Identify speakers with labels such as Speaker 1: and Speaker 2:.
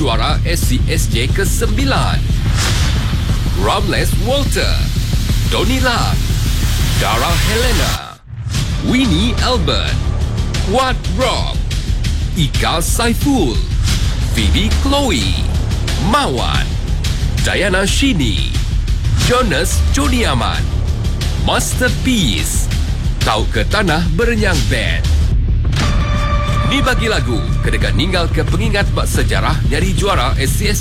Speaker 1: juara SCSJ ke-9. Ramles Walter, Donny Lam, Dara Helena, Winnie Albert, Wat Rob, Ika Saiful, Phoebe Chloe, Mawan, Diana Shini, Jonas Joniaman, Masterpiece, Tau ke Tanah Berenyang Band. Ni bagi lagu kedekat ninggal ke pengingat bak sejarah nyari juara SCSJ